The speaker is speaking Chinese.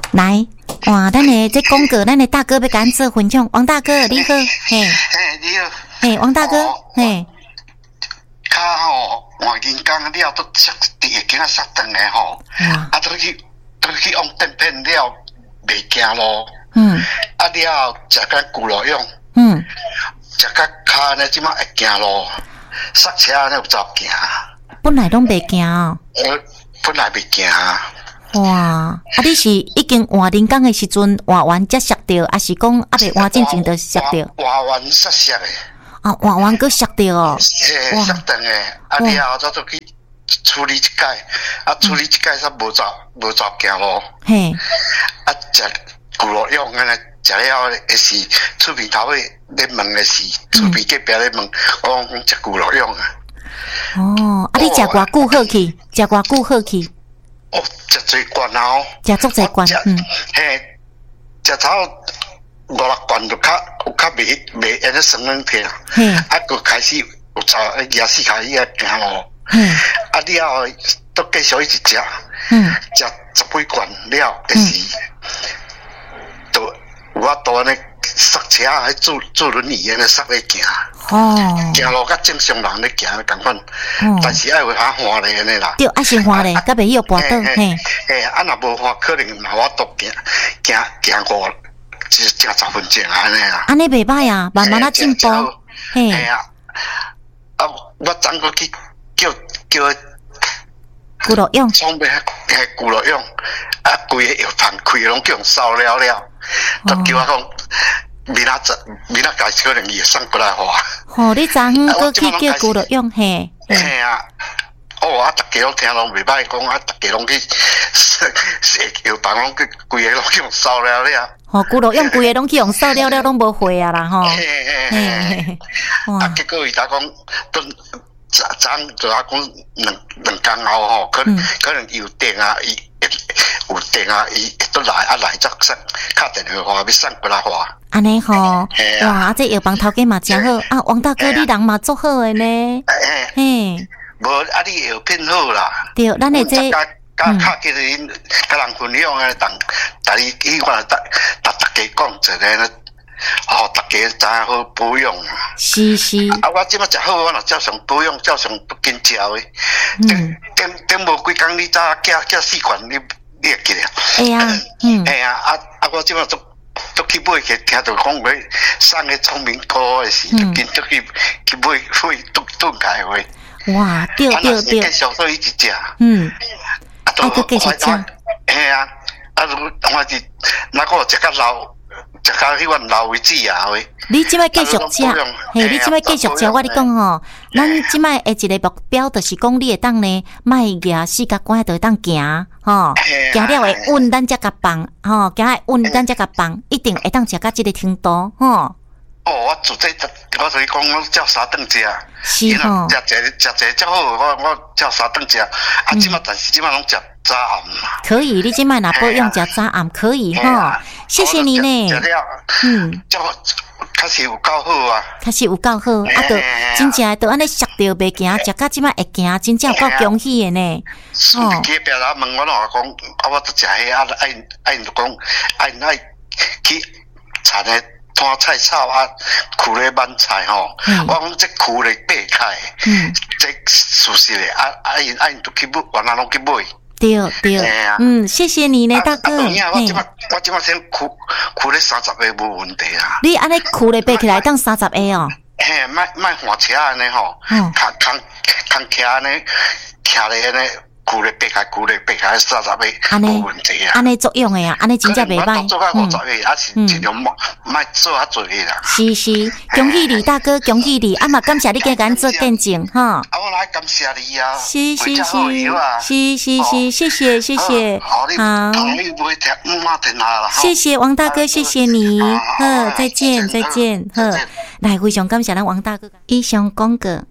来，哇，咱的这讲过，咱的大哥要甲咱做分享。王大哥，你好，嘿， 你好， 嘿，王大哥，嘿， 卡吼换人工了都摔地会惊摔断的吼，都去用电片了袂惊咯，了食个骨肉用，食个骹呢即马会惊咯，刹车呢有走惊， 本来拢袂惊哦， 本来袂惊。 哇！你是已经换人工的时阵换完才摔到，还是讲未换之前就摔到？ 换完摔的。 啊，换完佫摔到哦。 嘿，摔断的。了后再做去处理一解，处理一解煞无走行咯。嘿。食骨肉用安尼食了的是厝边头尾咧问的是厝边隔壁咧问，我讲食骨肉用啊。 哦，你食偌久好去？食偌久好去？ 哦，食最罐哦， 食足侪罐， 嘿，食头5-6罐就有较袂安尼酸软片，佫开始有走夜市开始行咯，了都继续一直食，10几罐了，但是都有法度安尼刹车还坐轮椅安尼刹咧行，行路甲正常人咧行共款，但是爱有下换咧安尼啦。 对，爱先换咧，甲袂晓跋倒，嘿。 若无换，可能嘛我都行过正10分钟安尼啦。 安尼袂歹啊，慢慢进步。 嘿啊，我昨过去叫骨肉用， 装备骨肉用，规个药房开拢叫人烧了，都叫我讲。明仔开始可能伊会送过来花。 哦，你昨昏过去叫骨肉用嘿？ 嘿啊！大家拢听拢袂歹讲，大家拢去药房拢去规个拢去用烧了。 哦，骨肉用规个拢去用烧了，拢无货啊啦吼。 嘿。结果伊讲都昨就讲两工后吼，可能有电啊，有电啊，伊都来则送敲电话要送过来花。 安尼吼，哇！这药房头家嘛真好啊，王大哥你人嘛足好诶呢。嘿， 无你药片好啦。 对，咱诶这甲其实因甲人分享诶，但伊看大家讲一个呢，大家知影好保养啊。 是。 我即马食好，我若照常保养，照常不紧食诶。等无几工，你早寄4罐，你会记咧？ 会啊， 嘿啊，我即马都去买去，听到讲要送个聪明哥诶时，就紧都去买炖开回。 哇，对。 继续做伊一只。 还佫继续食。 嘿啊，我是那个食较老，食较迄款老为止啊喂。 你即摆继续食，嘿，你即摆继续食，我跟你讲吼，咱即摆的一个目标就是讲，你会当呢，卖牙4角关就会当行，吼，行了会稳，咱才甲放，吼，行会稳，咱才甲放，一定会当食到即个程度，吼。 我做这，我所以讲，我照3顿食， 是吼， 食较好，我照3顿食，但是即摆拢食早暗嘛。 可以，你即摆若保养食早暗可以吼，谢谢你呢。 确实有够好啊！ 确实有够好，就真正都安尼摔到袂行，食到即摆会行，真正够恭喜的呢。 去别人问我咯，讲我就食迄爱就讲爱去产的摊菜草苦咧慢菜吼，我讲这苦咧掰开，这属实的爱就去买，原来拢去买。 对，谢谢你呢，大哥。 我即摆先苦咧30个无问题啦。 你安尼苦咧背起来当30个哦？ 嘿，莫换车安尼吼，扛徛安尼，徛咧安尼。苦咧背开30个无问题啊！ 安尼作用的啊，安尼真正袂歹。 做到50个，还是尽量莫做较多个啦。 是，恭喜你大哥，恭喜你！嘛感谢你加咱做见证哈。 我来感谢你啊！ 是，谢谢。好，谢谢王大哥，谢谢你。再见。来，非常感谢咱王大哥。以上广告。